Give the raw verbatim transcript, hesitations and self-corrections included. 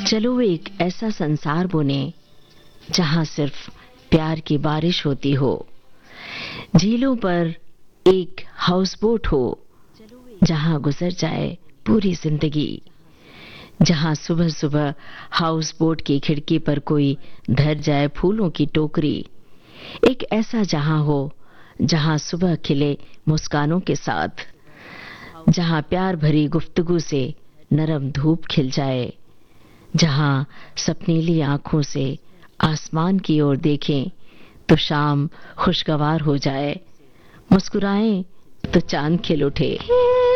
चलो एक ऐसा संसार बुने जहां सिर्फ प्यार की बारिश होती हो, झीलों पर एक हाउस बोट हो जहां गुजर जाए पूरी जिंदगी, जहां सुबह सुबह हाउस बोट की खिड़की पर कोई धर जाए फूलों की टोकरी। एक ऐसा जहां हो जहां सुबह खिले मुस्कानों के साथ, जहां प्यार भरी गुफ्तगू से नरम धूप खिल जाए, जहां सपनीली आंखों से आसमान की ओर देखें तो शाम खुशगवार हो जाए, मुस्कुराएं तो चांद खिल उठे।